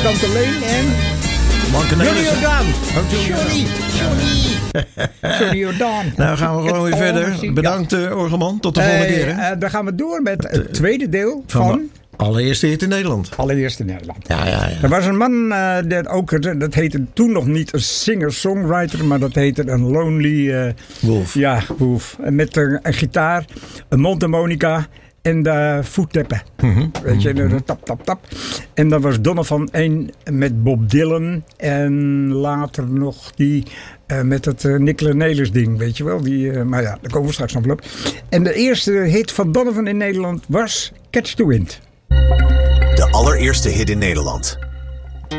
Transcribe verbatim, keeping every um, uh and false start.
Tante Leen en... Johnny Jordaan. Johnny, Johnny. Johnny Jordaan. Nou gaan we gewoon weer verder. Bedankt, uh, Orgelman. Tot de volgende keer. Hè? Uh, dan gaan we door met het tweede deel van... van allereerste hit in Nederland. Allereerste in Nederland. Ja, ja, ja. Er was een man, uh, dat, ook, dat heette toen nog niet een singer-songwriter, maar dat heette een lonely... Uh, wolf. Ja, wolf. Met een, een gitaar, een mondharmonica en de voetteppen. Mm-hmm. Weet je, mm-hmm. tap, tap, tap. En dat was Donovan één met Bob Dylan. En later nog die uh, met het uh, Nicola Nelis ding, weet je wel. Die, uh, maar ja, daar komen we straks nog op. En de eerste hit van Donovan in Nederland was Catch the Wind. De allereerste hit in Nederland.